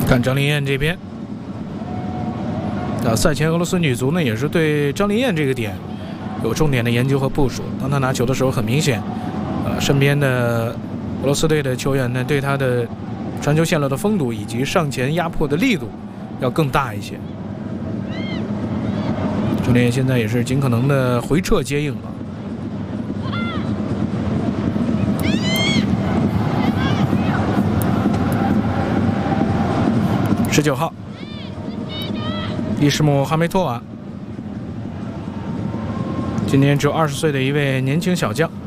看张琳艳这边，赛前俄罗斯女足呢也是对张琳艳这个点有重点的研究和部署。当她拿球的时候，很明显，身边的俄罗斯队的球员呢对她的传球线路的封堵以及上前压迫的力度要更大一些。张琳艳现在也是尽可能的回撤接应了。19号，伊什姆哈梅托娃，今年只有20岁的一位年轻小将。